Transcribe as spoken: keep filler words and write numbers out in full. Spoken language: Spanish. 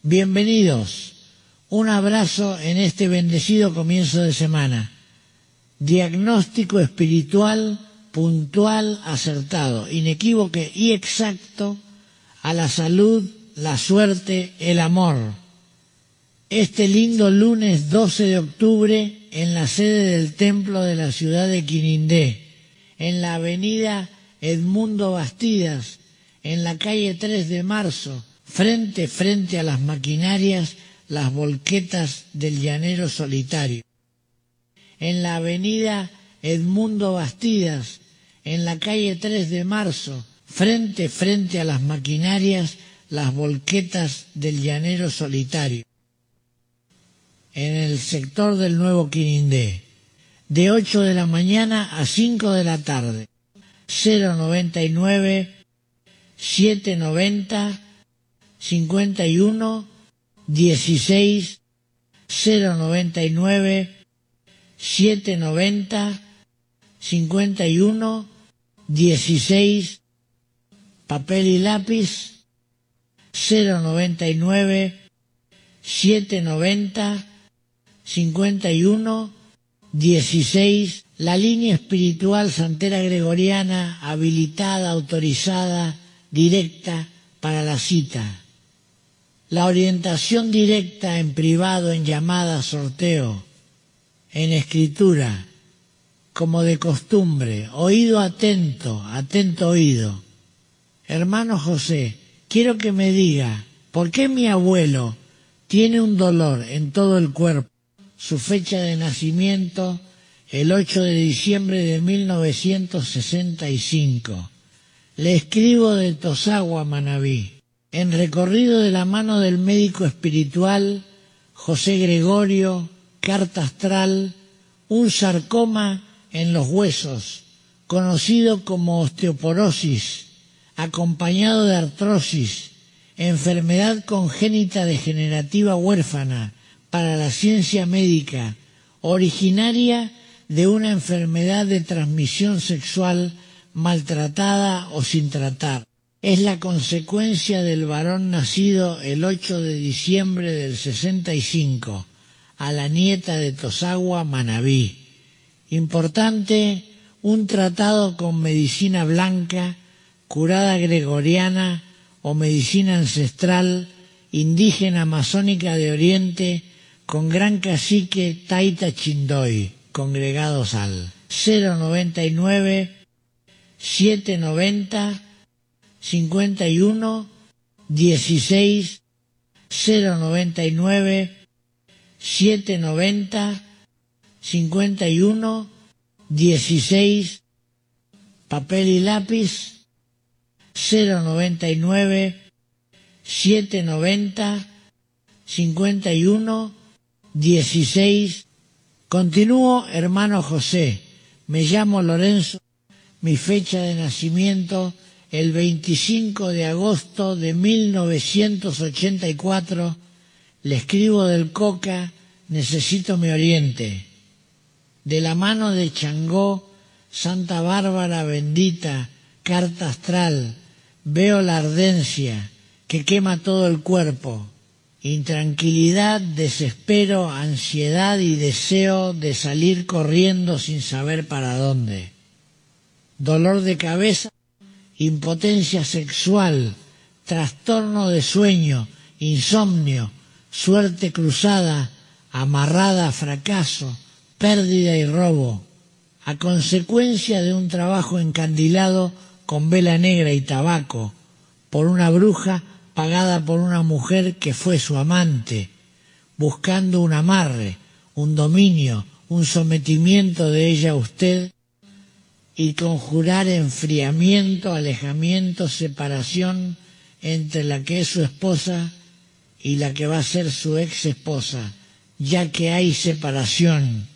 Bienvenidos. Un abrazo en este bendecido comienzo de semana. Diagnóstico espiritual, puntual, acertado, inequívoco y exacto a la salud, la suerte, el amor. Este lindo lunes doce de octubre en la sede del templo de la ciudad de Quirindé, en la avenida Edmundo Bastidas, en la calle tres de marzo, frente frente a las maquinarias, las volquetas del llanero solitario. En la avenida Edmundo Bastidas, en la calle tres de marzo, frente frente a las maquinarias, las volquetas del llanero solitario. En el sector del Nuevo Quirindé, de ocho de la mañana a cinco de la tarde, cero noventa y nueve, setecientos noventa, cincuenta y uno, dieciséis, cero noventa y nueve, setecientos noventa, cincuenta y uno, dieciséis, papel y lápiz, cero noventa y nueve, setecientos noventa, cincuenta y uno, dieciséis, la línea espiritual santera gregoriana habilitada, autorizada, directa para la cita. La orientación directa en privado, en llamada, sorteo, en escritura, como de costumbre, oído atento, atento oído. Hermano José, quiero que me diga, ¿por qué mi abuelo tiene un dolor en todo el cuerpo? Su fecha de nacimiento, el ocho de diciembre de mil novecientos sesenta y cinco. Le escribo de Tosagua, Manabí. En recorrido de la mano del médico espiritual, José Gregorio, carta astral, un sarcoma en los huesos, conocido como osteoporosis, acompañado de artrosis, enfermedad congénita degenerativa huérfana para la ciencia médica, originaria de una enfermedad de transmisión sexual maltratada o sin tratar. Es la consecuencia del varón nacido el ocho de diciembre del sesenta y cinco, a la nieta de Tosagua, Manabí. Importante, un tratado con medicina blanca, curada gregoriana o medicina ancestral, indígena amazónica de Oriente, con gran cacique Taita Chindoy, congregados al cero noventa y nueve, setecientos noventa, cincuenta y uno, dieciséis, cero noventa y nueve, setecientos noventa, cincuenta y uno, dieciséis, papel y lápiz, cero noventa y nueve, setecientos noventa, cincuenta y uno, dieciséis. Continúo, hermano José, me llamo Lorenzo, mi fecha de nacimiento el veinticinco de agosto de mil novecientos ochenta y cuatro, le escribo del Coca, necesito me oriente. De la mano de Changó, Santa Bárbara bendita, carta astral, veo la ardencia que quema todo el cuerpo, intranquilidad, desespero, ansiedad y deseo de salir corriendo sin saber para dónde. Dolor de cabeza, impotencia sexual, trastorno de sueño, insomnio, suerte cruzada, amarrada a fracaso, pérdida y robo, a consecuencia de un trabajo encandilado con vela negra y tabaco, por una bruja pagada por una mujer que fue su amante, buscando un amarre, un dominio, un sometimiento de ella a usted, y conjurar enfriamiento, alejamiento, separación entre la que es su esposa y la que va a ser su ex esposa, ya que hay separación,